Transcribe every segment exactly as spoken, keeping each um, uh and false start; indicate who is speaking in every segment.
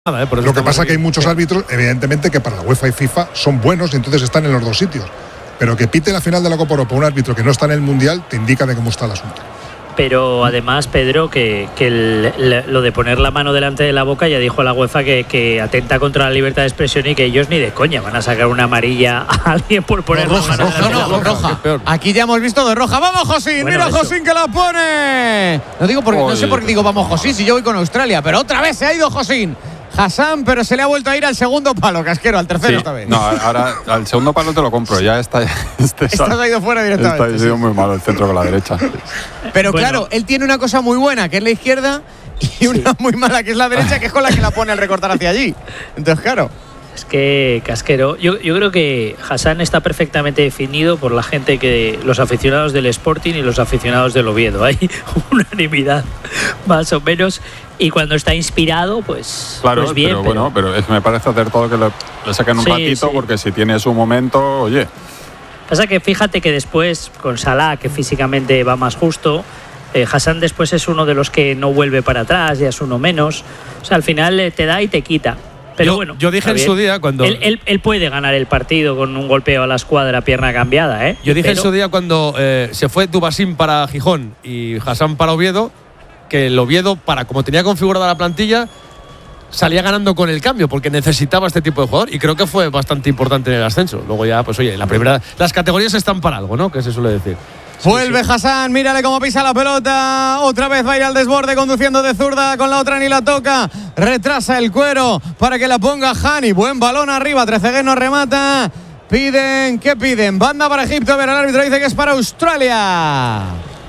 Speaker 1: Nada, ¿eh? Por eso
Speaker 2: Lo que pasa es
Speaker 1: aquí.
Speaker 2: que hay muchos árbitros, evidentemente, que para la UEFA y FIFA son buenos y entonces están en los dos sitios. Pero que pite la final de la Copa Europa un árbitro que no está en el Mundial te indica de cómo está el asunto.
Speaker 3: Pero además, Pedro, que, que el, el, lo de poner la mano delante de la boca, ya dijo la UEFA que, que atenta contra la libertad de expresión y que ellos ni de coña van a sacar una amarilla a alguien por poner
Speaker 4: no,
Speaker 3: la mano
Speaker 4: roja,
Speaker 3: delante
Speaker 4: no,
Speaker 3: de la
Speaker 4: no,
Speaker 3: boca.
Speaker 4: roja. Aquí ya hemos visto de roja. ¡Vamos, Josín!
Speaker 3: Bueno,
Speaker 4: ¡Mira,
Speaker 3: eso.
Speaker 4: Josín, que la pone! No digo porque, no sé por qué digo vamos, Josín, si yo voy con Australia, pero otra vez se ha ido Josín. Hassan, pero se le ha vuelto a ir al segundo palo, Casquero, al tercero
Speaker 5: Sí,
Speaker 4: esta vez.
Speaker 5: no, ahora al segundo palo te lo compro, ya está. Este
Speaker 4: Esta se ha ido fuera directamente.
Speaker 5: Está, ha sido muy malo el centro con la derecha.
Speaker 4: Pero
Speaker 3: Bueno.
Speaker 4: claro, él tiene una cosa muy buena, que es la izquierda, y una muy mala, que es la derecha, que es con la que la pone al recortar hacia allí. Entonces, claro.
Speaker 3: Es que, Casquero, yo, yo creo que Hassan está perfectamente definido por la gente, que los aficionados del Sporting y los aficionados del Oviedo. Hay unanimidad, más o menos. Y cuando está inspirado, pues,
Speaker 5: Claro,
Speaker 3: pues bien.
Speaker 5: pero, bueno, pero es que me parece acertado que le, le saquen un
Speaker 3: Sí,
Speaker 5: ratito,
Speaker 3: sí.
Speaker 5: porque si tiene su momento, oye.
Speaker 3: Pasa que fíjate que después, con Salah, que físicamente va más justo, eh, Hassan después es uno de los que no vuelve para atrás, ya es uno menos. O sea, al final eh, te da y te quita. Pero
Speaker 1: yo,
Speaker 3: bueno,
Speaker 1: yo dije en
Speaker 3: está
Speaker 1: su
Speaker 3: bien.
Speaker 1: día cuando
Speaker 3: Él, él, él puede ganar el partido con un golpeo a la escuadra, pierna cambiada, ¿eh?
Speaker 1: yo dije
Speaker 3: Pero-
Speaker 1: en su día cuando eh, se fue Dubasín para Gijón y Hassan para Oviedo, que el Oviedo, para como tenía configurada la plantilla, salía ganando con el cambio porque necesitaba este tipo de jugador, y creo que fue bastante importante en el ascenso. Luego ya, pues oye, la primera, las categorías están para algo, ¿no? Que se suele decir.
Speaker 4: Vuelve Hassan, mírale cómo pisa la pelota. Otra vez va a ir al desborde conduciendo de zurda, con la otra ni la toca. Retrasa el cuero para que la ponga Hani. Buen balón arriba, Trezeguet no remata. Piden, ¿qué piden? Banda para Egipto, pero el árbitro dice que es para Australia.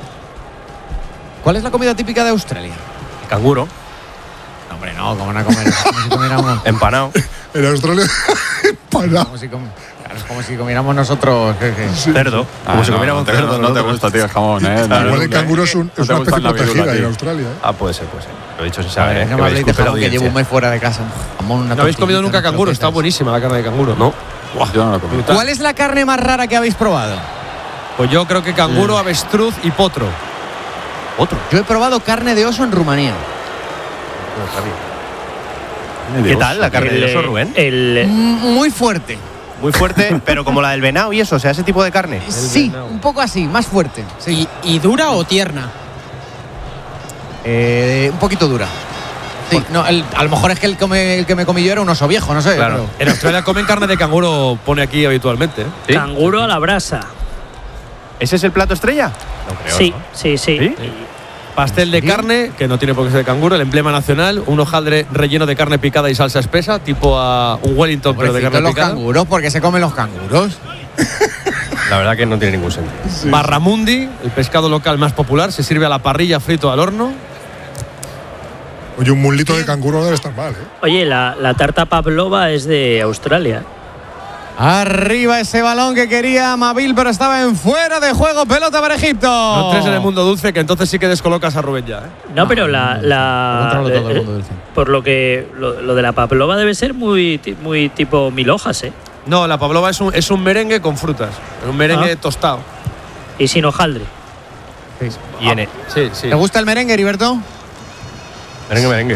Speaker 4: ¿Cuál es la comida típica de Australia?
Speaker 6: El canguro,
Speaker 4: No, hombre, no, como no comer. Como si comiéramos.
Speaker 6: empanado.
Speaker 2: En Australia, para.
Speaker 4: Como si, com- claro, es como si comiéramos nosotros. ¿qué, qué?
Speaker 6: Cerdo. Como
Speaker 5: Ah,
Speaker 6: si
Speaker 5: no,
Speaker 6: comiéramos
Speaker 5: no te,
Speaker 6: cerdo.
Speaker 5: no te
Speaker 6: nosotros.
Speaker 5: gusta, tío, el jamón, ¿eh?
Speaker 6: Claro,
Speaker 2: Igual el canguro es, un-
Speaker 5: no
Speaker 2: es
Speaker 5: te
Speaker 2: una
Speaker 5: gusta
Speaker 2: especie
Speaker 5: la virula,
Speaker 2: protegida en
Speaker 5: tío.
Speaker 2: Australia. ¿eh?
Speaker 6: Ah, puede ser, puede ser. Lo he dicho sin
Speaker 4: A
Speaker 6: saber,
Speaker 4: ver,
Speaker 6: ¿eh?
Speaker 4: no
Speaker 6: Que
Speaker 4: me
Speaker 6: me
Speaker 4: habléis de
Speaker 6: disculpe la
Speaker 4: jamón, que llevo un
Speaker 6: audiencia.
Speaker 4: mes fuera de casa. Jamón, una
Speaker 1: ¿No habéis comido
Speaker 4: tortillita,
Speaker 1: nunca
Speaker 4: unas
Speaker 1: canguro? Está
Speaker 4: croquetas.
Speaker 1: buenísima la carne de canguro.
Speaker 5: No, yo no lo comí.
Speaker 4: ¿Cuál es la carne más rara que habéis probado?
Speaker 1: Pues yo creo que canguro, avestruz y potro.
Speaker 6: Otro.
Speaker 4: Yo he probado carne de oso en Rumanía.
Speaker 6: ¿Qué tal la carne
Speaker 3: el,
Speaker 6: de oso,
Speaker 3: eh,
Speaker 6: Rubén?
Speaker 3: El,
Speaker 4: Mm, Muy fuerte.
Speaker 6: Muy fuerte, pero como la del venado y eso, o sea, ese tipo de carne.
Speaker 4: Sí,
Speaker 1: venado.
Speaker 4: un poco así, más fuerte. Sí.
Speaker 7: ¿Y, y dura o tierna?
Speaker 4: Eh, un poquito dura. Sí, no, el- a lo mejor es que el, come- el que me comí yo era un oso viejo, no sé.
Speaker 6: Claro.
Speaker 1: En Australia comen carne de canguro, pone aquí habitualmente. ¿eh?
Speaker 6: ¿Sí?
Speaker 3: canguro a la brasa.
Speaker 6: ¿Ese es el plato estrella? No creo,
Speaker 3: Sí,
Speaker 6: ¿no?
Speaker 3: sí, sí.
Speaker 6: ¿Sí?
Speaker 1: Pastel de carne, que no tiene por qué ser de canguro, el emblema nacional, un hojaldre relleno de carne picada y salsa espesa, tipo a un Wellington, pero de
Speaker 4: Pobrecitos
Speaker 1: carne
Speaker 4: los
Speaker 1: picada.
Speaker 4: canguros, porque se comen los canguros.
Speaker 6: La verdad que no tiene ningún sentido.
Speaker 1: Barramundi, el pescado local más popular, se sirve a la parrilla, frito al horno.
Speaker 2: Oye, un mulito de canguro no debe estar mal, ¿eh?
Speaker 3: Oye, la, la tarta pavlova es de Australia.
Speaker 4: Arriba ese balón que quería Mabil, pero estaba en fuera de juego. Pelota para Egipto.
Speaker 1: No entres en el mundo dulce, que entonces sí que descolocas a Rubén ya. ¿eh?
Speaker 3: No, pero la, la
Speaker 4: Lo controlo todo el
Speaker 3: eh,
Speaker 4: mundo dulce.
Speaker 3: por lo que lo, lo de la pavlova debe ser muy ti- muy tipo mil hojas, ¿eh?
Speaker 1: No, la pavlova es un, es un merengue con frutas, un merengue
Speaker 3: Ah.
Speaker 1: tostado.
Speaker 3: Y sin hojaldre.
Speaker 6: Y en el
Speaker 1: Sí, sí.
Speaker 4: ¿Te gusta el merengue, Heriberto?
Speaker 6: merengue, merengue.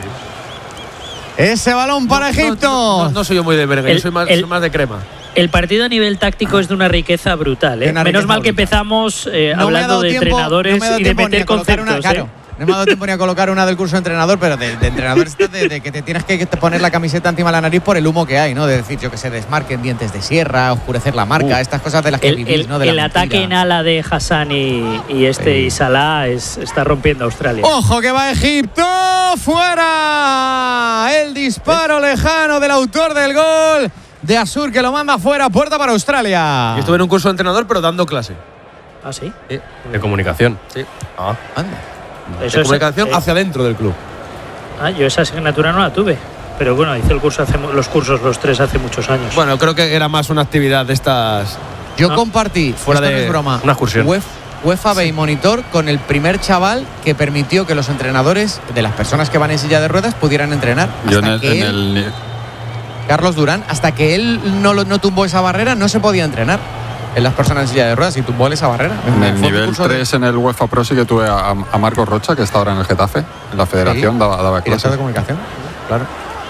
Speaker 4: Ese balón para
Speaker 1: No,
Speaker 4: Egipto.
Speaker 1: No, no, no soy yo muy de merengue,
Speaker 3: El-
Speaker 1: yo soy más,
Speaker 3: el-
Speaker 1: soy más de crema.
Speaker 3: El partido a nivel táctico es de una riqueza brutal, ¿eh?
Speaker 4: Una
Speaker 3: Menos
Speaker 4: riqueza
Speaker 3: mal que
Speaker 4: brutal.
Speaker 3: empezamos eh,
Speaker 4: No me ha
Speaker 3: hablando
Speaker 4: dado
Speaker 3: de
Speaker 4: tiempo-
Speaker 3: entrenadores
Speaker 4: no me ha dado
Speaker 3: y de
Speaker 4: tiempo ni
Speaker 3: meter
Speaker 4: a colocar
Speaker 3: conceptos,
Speaker 4: una, claro,
Speaker 3: ¿eh?
Speaker 4: no me ha dado tiempo ni a colocar una del curso de entrenador, pero de, de entrenador está de, de que te tienes que poner la camiseta encima de la nariz por el humo que hay, ¿no? De decir, yo que sé, desmarquen dientes de sierra, oscurecer la marca,
Speaker 1: Uh.
Speaker 4: estas cosas de las que
Speaker 3: El,
Speaker 4: vivís,
Speaker 3: el-
Speaker 4: ¿no? De la
Speaker 3: el
Speaker 4: mentira.
Speaker 3: ataque en ala de Hassan y, y este
Speaker 4: Sí.
Speaker 3: y Salah es, está rompiendo a Australia.
Speaker 4: ¡Ojo que va Egipto! ¡Fuera! El disparo lejano del autor del gol de Asur, que lo manda fuera, puerta para Australia.
Speaker 1: Yo estuve en un curso de entrenador, pero dando clase.
Speaker 3: ¿Ah, sí?
Speaker 6: De comunicación.
Speaker 1: Sí.
Speaker 6: Ah.
Speaker 4: Anda.
Speaker 3: Eso
Speaker 1: De
Speaker 3: es-
Speaker 1: comunicación
Speaker 3: eh,
Speaker 1: hacia adentro del club.
Speaker 3: ah, yo esa asignatura no la tuve. Pero bueno, hice el curso hace, mu- los cursos los tres hace muchos años.
Speaker 1: Bueno, creo que era más una actividad de estas.
Speaker 4: Yo
Speaker 3: Ah.
Speaker 4: compartí,
Speaker 1: Fuera
Speaker 4: esto
Speaker 1: de
Speaker 4: no es broma,
Speaker 6: una excursión.
Speaker 4: Uef- UEFA Bay Monitor con el primer chaval que permitió que los entrenadores de las personas que van en silla de ruedas pudieran entrenar.
Speaker 5: Yo en
Speaker 4: Hasta
Speaker 5: el,
Speaker 4: que
Speaker 5: en
Speaker 4: él-
Speaker 5: el-
Speaker 4: Carlos Durán, hasta que él no, lo- no tumbó esa barrera, no se podía entrenar en las personas en silla de ruedas y tumbó él esa barrera.
Speaker 5: en el
Speaker 4: Fue un
Speaker 5: nivel
Speaker 4: curso de-
Speaker 5: tres en el UEFA Pro sí que tuve a, a Marcos Rocha, que está ahora en el Getafe, en la federación,
Speaker 4: Sí.
Speaker 5: daba, daba
Speaker 4: Director de
Speaker 5: clases.
Speaker 4: comunicación, claro.